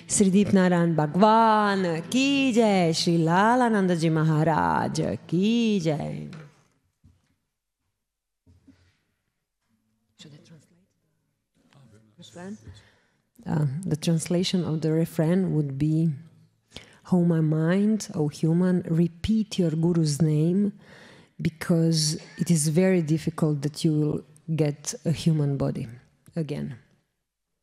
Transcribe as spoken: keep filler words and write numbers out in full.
Sri Deepnarayan Bhagwan ki jai, Sri Lalananda Ji Maharaj ki jai. Should I translate? Uh, the translation of the refrain would be: "O my mind, O human, repeat your Guru's name, because it is very difficult that you will get a human body again."